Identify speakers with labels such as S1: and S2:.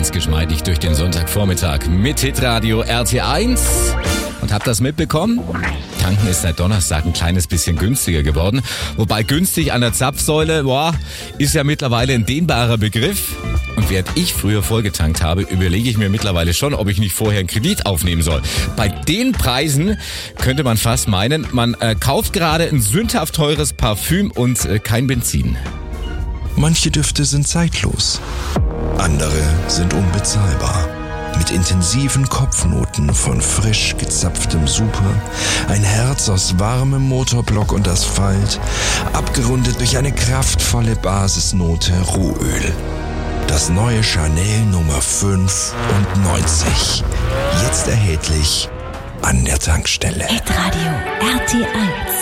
S1: ganz geschmeidig durch den Sonntagvormittag mit Hitradio RT1. Und habt das mitbekommen? Tanken ist seit Donnerstag ein kleines bisschen günstiger geworden. Wobei günstig an der Zapfsäule, ist ja mittlerweile ein dehnbarer Begriff. Und während ich früher vollgetankt habe, überlege ich mir mittlerweile schon, ob ich nicht vorher einen Kredit aufnehmen soll. Bei den Preisen könnte man fast meinen, man kauft gerade ein sündhaft teures Parfüm und kein Benzin.
S2: Manche Düfte sind zeitlos, andere sind unbezahlbar. Mit intensiven Kopfnoten von frisch gezapftem Super, ein Herz aus warmem Motorblock und Asphalt, abgerundet durch eine kraftvolle Basisnote Rohöl. Das neue Chanel Nummer 95. Jetzt erhältlich an der Tankstelle.
S3: Hitradio RT1.